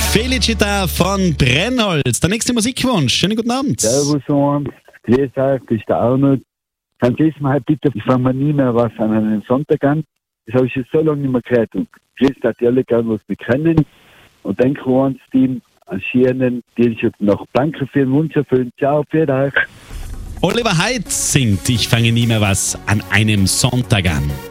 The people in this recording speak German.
Felicita von Brennholz. Der nächste Musikwunsch. Schönen guten Abend. Servus, Horn. Grüß euch, das ist der Arnold. Kannst du mal bitte, ich fange mir nie mehr was an einem Sonntag an. Das habe ich schon so lange nicht mehr gehört. Und grüß euch alle gern, was wir kennen. Und denke ans Team, an Schirnen, die ich noch danke für den Wunsch erfüllen. Ciao, für euch. Oliver Heitz singt Ich fange nie mehr was an einem Sonntag an.